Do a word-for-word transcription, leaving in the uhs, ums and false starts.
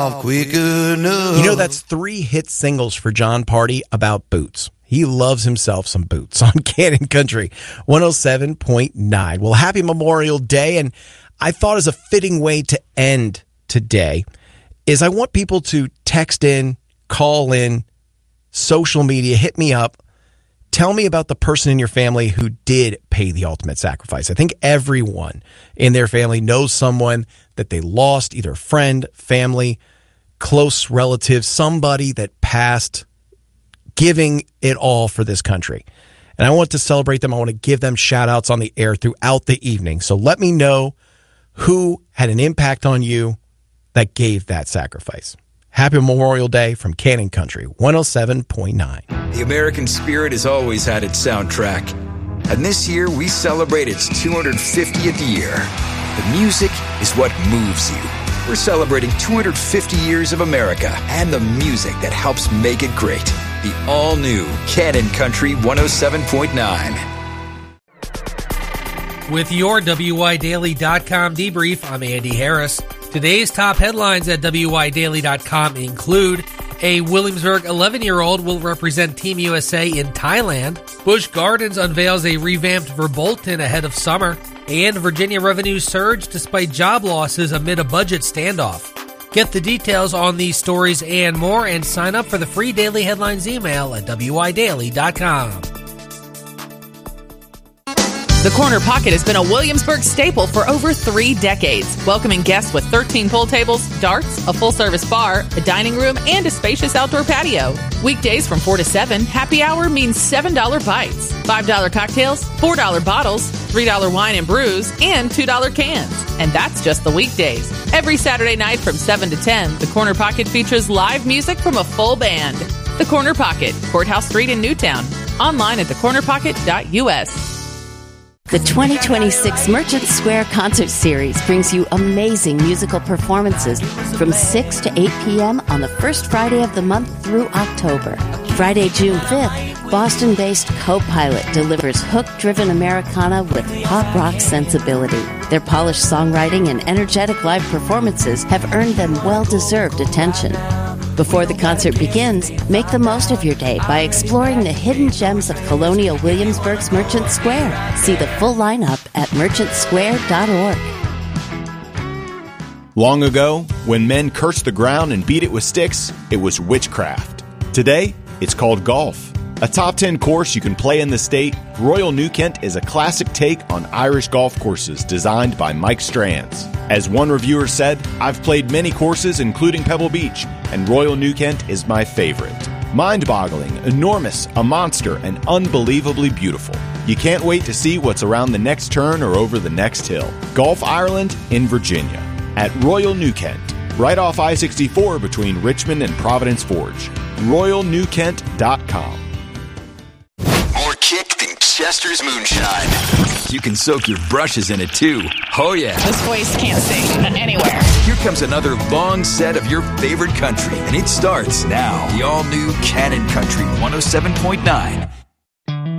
Quick enough. You know, that's three hit singles for Jon Pardi about boots. He loves himself some boots on Cannon Country one oh seven point nine. Well, happy Memorial Day. And I thought as a fitting way to end today is I want people to text in, call in, social media, hit me up. Tell me about the person in your family who did pay the ultimate sacrifice. I think everyone in their family knows someone that they lost, either a friend, family, close relative, somebody that passed giving it all for this country. And I want to celebrate them. I want to give them shout outs on the air throughout the evening. So let me know who had an impact on you that gave that sacrifice. Happy Memorial Day from Cannon Country one oh seven point nine. The American spirit has always had its soundtrack. And this year, we celebrate its two hundred fiftieth year. The music is what moves you. We're celebrating two hundred fifty years of America and the music that helps make it great. The all-new Cannon Country one oh seven point nine. With your W I Daily dot com debrief, I'm Andy Harris. Today's top headlines at W I Daily dot com include a Williamsburg eleven-year-old will represent Team U S A in Thailand, Busch Gardens unveils a revamped Verbolten ahead of summer, and Virginia revenues surge despite job losses amid a budget standoff. Get the details on these stories and more and sign up for the free Daily Headlines email at W I Daily dot com. The Corner Pocket has been a Williamsburg staple for over three decades, welcoming guests with thirteen pool tables, darts, a full-service bar, a dining room, and a spacious outdoor patio. Weekdays from four to seven, happy hour means seven dollars bites, five dollars cocktails, four dollars bottles, three dollars wine and brews, and two dollars cans. And that's just the weekdays. Every Saturday night from seven to ten, the Corner Pocket features live music from a full band. The Corner Pocket, Courthouse Street in Newtown. Online at the corner pocket dot U S. The twenty twenty-six Merchant Square Concert Series brings you amazing musical performances from six to eight p.m. on the first Friday of the month through October. Friday, June fifth, Boston-based Co-Pilot delivers hook-driven Americana with pop rock sensibility. Their polished songwriting and energetic live performances have earned them well-deserved attention. Before the concert begins, make the most of your day by exploring the hidden gems of Colonial Williamsburg's Merchant Square. See the full lineup at merchant square dot org. Long ago, when men cursed the ground and beat it with sticks, it was witchcraft. Today, it's called golf. A top ten course you can play in the state, Royal New Kent is a classic take on Irish golf courses designed by Mike Strands. As one reviewer said, I've played many courses including Pebble Beach, and Royal New Kent is my favorite. Mind-boggling, enormous, a monster, and unbelievably beautiful. You can't wait to see what's around the next turn or over the next hill. Golf Ireland in Virginia at Royal New Kent, right off I sixty-four between Richmond and Providence Forge. royal new kent dot com. More kick than Chester's Moonshine. You can soak your brushes in it too. Oh yeah. This voice can't sing anywhere. Here comes another long set of your favorite country, and it starts now. The all-new Cannon Country one oh seven point nine.